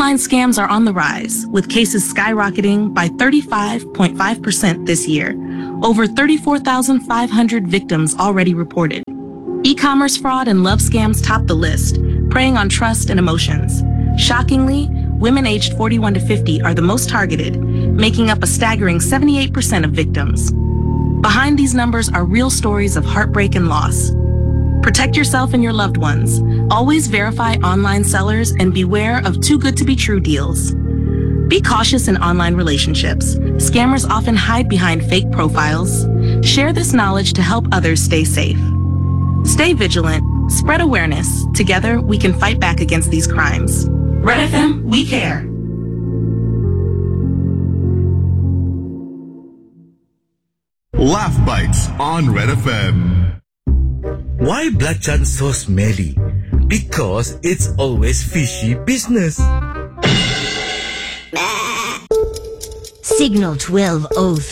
Online scams are on the rise, with cases skyrocketing by 35.5% this year. Over 34,500 victims already reported. E-commerce fraud and love scams top the list, preying on trust and emotions. Shockingly, women aged 41 to 50 are the most targeted, making up a staggering 78% of victims. Behind these numbers are real stories of heartbreak and loss. Protect yourself and your loved ones. Always verify online sellers and beware of too good to be true deals. Be cautious in online relationships. Scammers often hide behind fake profiles. Share this knowledge to help others stay safe. Stay vigilant. Spread awareness. Together, we can fight back against these crimes. Red FM, we care. Laugh Bites on Red FM. Why Belacan so smelly? Because it's always fishy business. Signal 1203.